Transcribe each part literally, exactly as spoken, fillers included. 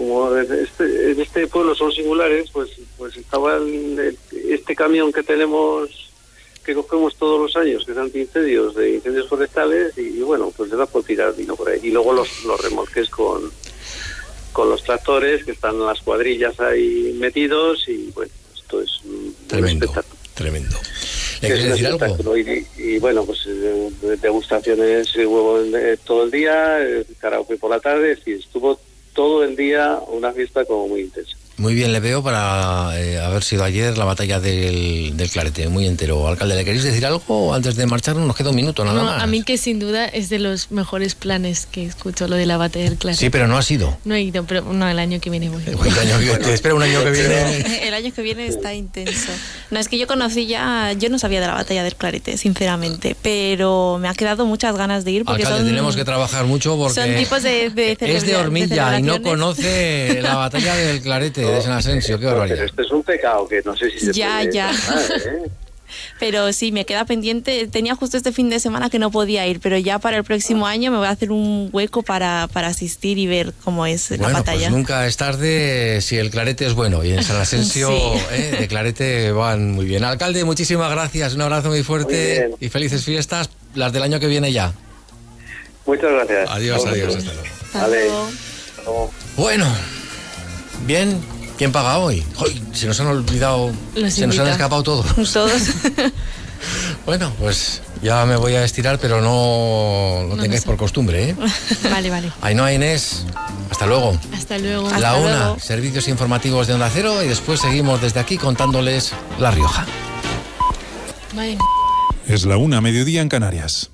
como este, en este pueblo son singulares, pues pues estaba el, el, este camión que tenemos, que cogemos todos los años, que es antiincendios, de incendios forestales, y, y bueno, pues le da por tirar vino por ahí. Y luego los, los remolques con, con los tractores, que están las cuadrillas ahí metidos, y bueno, esto es un, tremendo, un espectáculo. Tremendo. ¿Le quieres decir algo? Y, y bueno, pues eh, degustaciones de huevo eh, todo el día, eh, karaoke por la tarde, es decir, estuvo todo el día una fiesta como muy intensa. Muy bien, le veo para eh, haber sido ayer la batalla del, del Clarete, muy entero. Alcalde, ¿le queréis decir algo antes de marcharnos? Nos queda un minuto nada no, más. A mí que sin duda es de los mejores planes que escucho, lo de la batalla del Clarete. Sí, pero no ha sido. No he ido, pero no, el año que viene voy. El año que, te espera un año que viene. El año que viene está intenso. No, es que yo conocí ya, yo no sabía de la batalla del Clarete, sinceramente, pero me ha quedado muchas ganas de ir porque Alcalde, son, tenemos que trabajar mucho porque son tipos de, de es de Hormilla y no conoce la batalla del Clarete de San Asensio. Qué barbaridad. Pero esto es un pecado que no sé si se ya, puede ya. tomar, ¿eh? Pero sí, me queda pendiente. Tenía justo este fin de semana que no podía ir, pero ya para el próximo año me voy a hacer un hueco para, para asistir y ver cómo es bueno, la batalla. Pues nunca es tarde si el Clarete es bueno, y en San Asensio sí. eh, de Clarete van muy bien. Alcalde, muchísimas gracias, un abrazo muy fuerte muy y felices fiestas, las del año que viene ya. Muchas gracias. Adiós, adiós, hasta luego. Hasta luego. Vale. Bueno, bien. ¿Quién paga hoy? Hoy se nos han olvidado, Los se invita. nos han escapado todos. Todos. Bueno, pues ya me voy a estirar, pero no lo no tengáis no por costumbre, ¿eh? Vale, vale. Ainhoa, Inés, hasta luego. Hasta luego. La Hasta una, luego. servicios informativos de Onda Cero, y después seguimos desde aquí contándoles La Rioja. Vale. Es la una, mediodía en Canarias.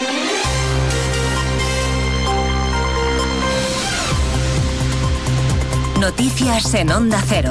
Noticias en Onda Cero.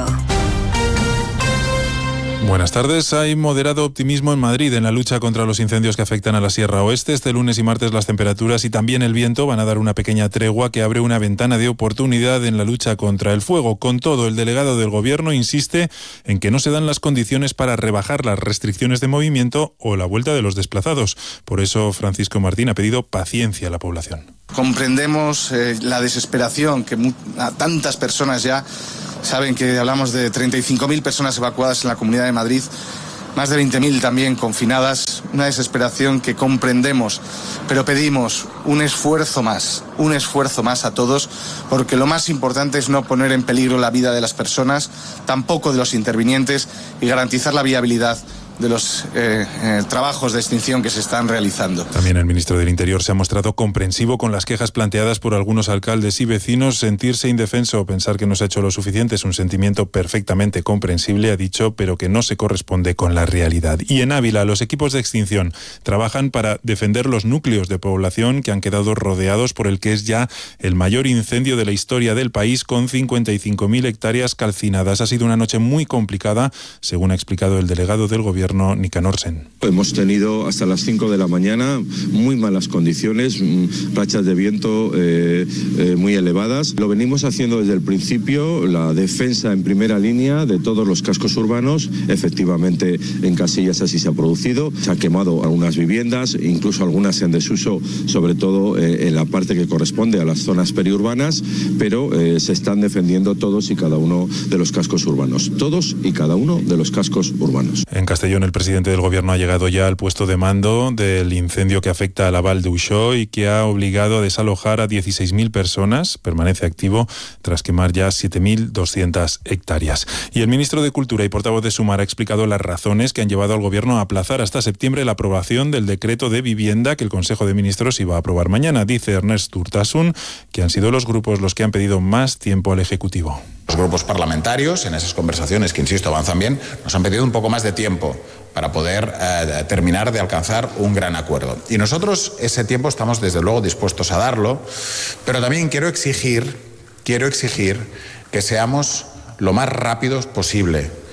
Buenas tardes. Hay moderado optimismo en Madrid en la lucha contra los incendios que afectan a la Sierra Oeste. Este lunes y martes las temperaturas y también el viento van a dar una pequeña tregua que abre una ventana de oportunidad en la lucha contra el fuego. Con todo, el delegado del Gobierno insiste en que no se dan las condiciones para rebajar las restricciones de movimiento o la vuelta de los desplazados. Por eso, Francisco Martín ha pedido paciencia a la población. Comprendemos eh, la desesperación que mu- a tantas personas ya saben que hablamos de treinta y cinco mil personas evacuadas en la Comunidad de Madrid, más de veinte mil también confinadas, una desesperación que comprendemos, pero pedimos un esfuerzo más, un esfuerzo más a todos, porque lo más importante es no poner en peligro la vida de las personas, tampoco de los intervinientes, y garantizar la viabilidad de los eh, eh, trabajos de extinción que se están realizando. También el ministro del Interior se ha mostrado comprensivo con las quejas planteadas por algunos alcaldes y vecinos. Sentirse indefenso o pensar que no se ha hecho lo suficiente es un sentimiento perfectamente comprensible, ha dicho, pero que no se corresponde con la realidad. Y en Ávila, los equipos de extinción trabajan para defender los núcleos de población que han quedado rodeados por el que es ya el mayor incendio de la historia del país, con cincuenta y cinco mil hectáreas calcinadas. Ha sido una noche muy complicada, según ha explicado el delegado del Gobierno, Nicanor Sen. Hemos tenido hasta las cinco de la mañana muy malas condiciones, rachas de viento eh, eh, muy elevadas. Lo venimos haciendo desde el principio, la defensa en primera línea de todos los cascos urbanos. Efectivamente, en Casillas así se ha producido. Se han quemado algunas viviendas, incluso algunas en desuso, sobre todo eh, en la parte que corresponde a las zonas periurbanas, pero eh, se están defendiendo todos y cada uno de los cascos urbanos. Todos y cada uno de los cascos urbanos. En Castellón, el presidente del Gobierno ha llegado ya al puesto de mando del incendio que afecta a la Val d'Uixó y que ha obligado a desalojar a dieciséis mil personas. Permanece activo tras quemar ya siete mil doscientas hectáreas. Y el ministro de Cultura y portavoz de Sumar ha explicado las razones que han llevado al Gobierno a aplazar hasta septiembre la aprobación del decreto de vivienda que el Consejo de Ministros iba a aprobar mañana. Dice Ernest Urtasun que han sido los grupos los que han pedido más tiempo al Ejecutivo. Los grupos parlamentarios, en esas conversaciones que, insisto, avanzan bien, nos han pedido un poco más de tiempo para poder eh, terminar de alcanzar un gran acuerdo. Y nosotros ese tiempo estamos, desde luego, dispuestos a darlo, pero también quiero exigir, quiero exigir que seamos lo más rápidos posible.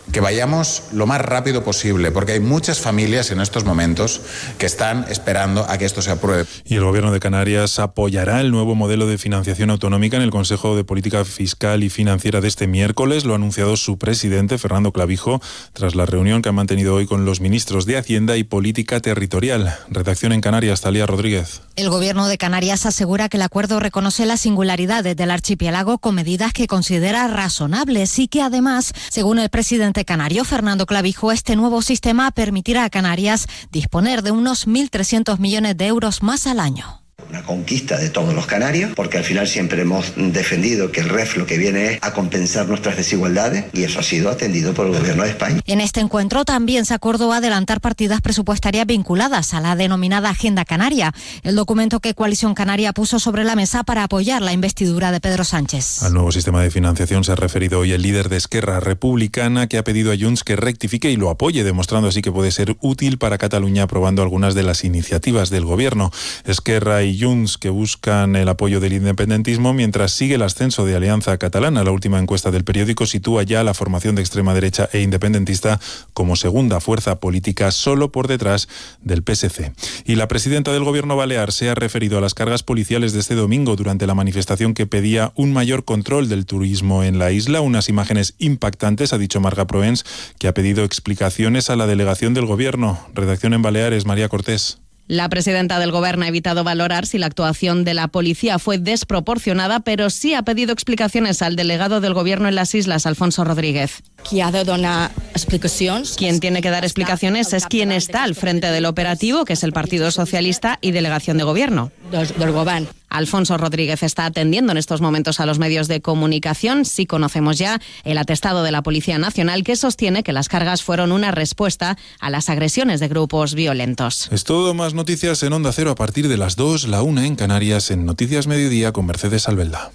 que vayamos lo más rápido posible, porque hay muchas familias en estos momentos que están esperando a que esto se apruebe. Y el Gobierno de Canarias apoyará el nuevo modelo de financiación autonómica en el Consejo de Política Fiscal y Financiera de este miércoles. Lo ha anunciado su presidente, Fernando Clavijo, tras la reunión que han mantenido hoy con los ministros de Hacienda y Política Territorial. Redacción en Canarias, Talía Rodríguez. El Gobierno de Canarias asegura que el acuerdo reconoce las singularidades del archipiélago con medidas que considera razonables y que además, según el presidente canario Fernando Clavijo, este nuevo sistema permitirá a Canarias disponer de unos mil trescientos millones de euros más al año. Una conquista de todos los canarios, porque al final siempre hemos defendido que el R E F lo que viene es a compensar nuestras desigualdades y eso ha sido atendido por el Gobierno de España. En este encuentro también se acordó adelantar partidas presupuestarias vinculadas a la denominada Agenda Canaria, el documento que Coalición Canaria puso sobre la mesa para apoyar la investidura de Pedro Sánchez. Al nuevo sistema de financiación se ha referido hoy el líder de Esquerra Republicana, que ha pedido a Junts que rectifique y lo apoye, demostrando así que puede ser útil para Cataluña, aprobando algunas de las iniciativas del Gobierno. Esquerra y Junts, que buscan el apoyo del independentismo, mientras sigue el ascenso de Alianza Catalana. La última encuesta del periódico sitúa ya la formación de extrema derecha e independentista como segunda fuerza política, solo por detrás del P S C. Y la presidenta del Gobierno balear se ha referido a las cargas policiales de este domingo durante la manifestación que pedía un mayor control del turismo en la isla. Unas imágenes impactantes, ha dicho Marga Proens, que ha pedido explicaciones a la delegación del Gobierno. Redacción en Baleares, María Cortés. La presidenta del Gobierno ha evitado valorar si la actuación de la policía fue desproporcionada, pero sí ha pedido explicaciones al delegado del Gobierno en las islas, Alfonso Rodríguez. Qui ha de donar explicacions. Quien tiene que dar explicaciones es quien está al frente del operativo, que es el Partido Socialista y Delegación de Gobierno. Del Govern. Alfonso Rodríguez está atendiendo en estos momentos a los medios de comunicación. Sí conocemos ya el atestado de la Policía Nacional, que sostiene que las cargas fueron una respuesta a las agresiones de grupos violentos. Es todo, más noticias en Onda Cero a partir de las dos, la una en Canarias, en Noticias Mediodía con Mercedes Albelda.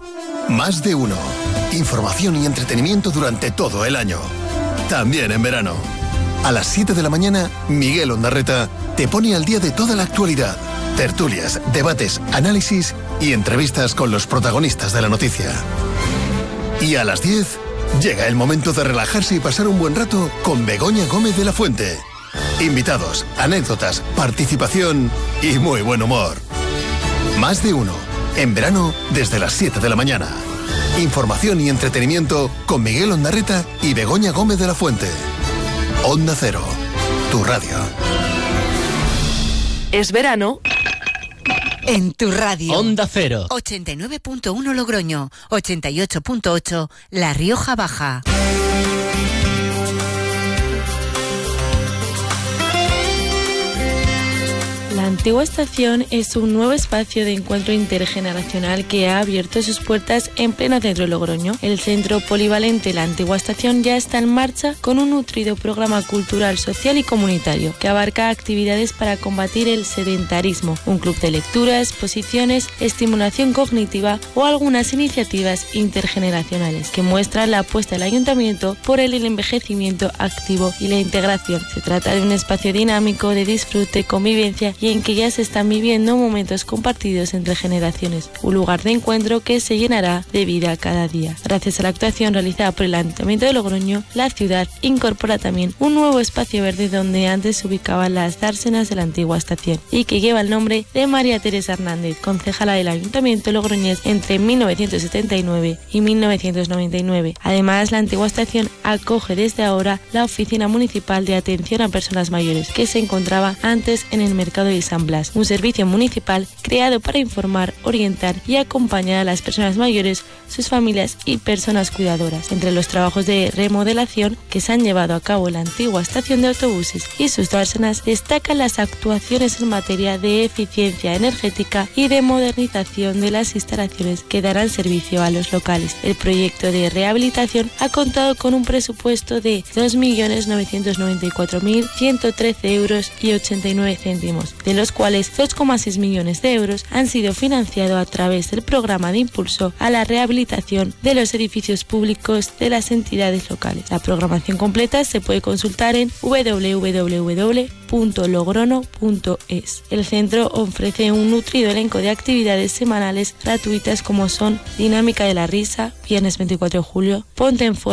Más de uno. Información y entretenimiento durante todo el año. También en verano. A las siete de la mañana, Miguel Ondarreta te pone al día de toda la actualidad. Tertulias, debates, análisis y entrevistas con los protagonistas de la noticia. Y a las diez, llega el momento de relajarse y pasar un buen rato con Begoña Gómez de la Fuente. Invitados, anécdotas, participación y muy buen humor. Más de uno. En verano, desde las siete de la mañana. Información y entretenimiento con Miguel Ondarreta y Begoña Gómez de la Fuente. Onda Cero, tu radio. Es verano en tu radio. Onda Cero. ochenta y nueve punto uno Logroño, ochenta y ocho punto ocho La Rioja Baja. La antigua estación es un nuevo espacio de encuentro intergeneracional que ha abierto sus puertas en pleno centro de Logroño. El centro polivalente La Antigua Estación ya está en marcha con un nutrido programa cultural, social y comunitario que abarca actividades para combatir el sedentarismo, un club de lectura, exposiciones, estimulación cognitiva o algunas iniciativas intergeneracionales que muestran la apuesta del ayuntamiento por el envejecimiento activo y la integración. Se trata de un espacio dinámico de disfrute, convivencia y en que ya se están viviendo momentos compartidos entre generaciones, un lugar de encuentro que se llenará de vida cada día. Gracias a la actuación realizada por el Ayuntamiento de Logroño, la ciudad incorpora también un nuevo espacio verde donde antes se ubicaban las dársenas de la antigua estación y que lleva el nombre de María Teresa Hernández, concejala del Ayuntamiento logroñés entre mil novecientos setenta y nueve y mil novecientos noventa y nueve. Además, la antigua estación acoge desde ahora la Oficina Municipal de Atención a Personas Mayores, que se encontraba antes en el Mercado de San Blas, un servicio municipal creado para informar, orientar y acompañar a las personas mayores, sus familias y personas cuidadoras. Entre los trabajos de remodelación que se han llevado a cabo en la antigua estación de autobuses y sus dársenas, destacan las actuaciones en materia de eficiencia energética y de modernización de las instalaciones que darán servicio a los locales. El proyecto de rehabilitación ha contado con un presupuesto de dos millones novecientos noventa y cuatro mil ciento trece euros y ochenta y nueve céntimos, de los cuales dos coma seis millones de euros han sido financiados a través del programa de impulso a la rehabilitación de los edificios públicos de las entidades locales. La programación completa se puede consultar en doble u doble u doble u punto logrono punto es. El centro ofrece un nutrido elenco de actividades semanales gratuitas como son Dinámica de la Risa, viernes veinticuatro de julio, Ponte en Forma,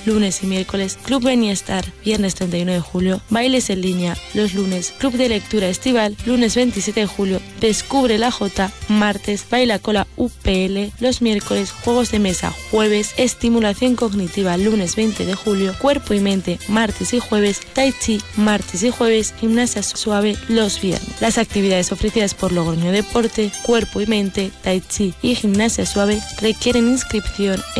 lunes y miércoles, Club Beniestar, viernes treinta y uno de julio, bailes en línea, los lunes, Club de Lectura Estival, lunes veintisiete de julio, Descubre la Jota, martes, Baila Cola U P L, los miércoles, juegos de mesa, jueves, estimulación cognitiva, lunes veinte de julio, cuerpo y mente, martes y jueves, Tai Chi, martes y jueves, gimnasia suave, los viernes. Las actividades ofrecidas por Logroño Deporte, cuerpo y mente, Tai Chi y gimnasia suave requieren inscripción en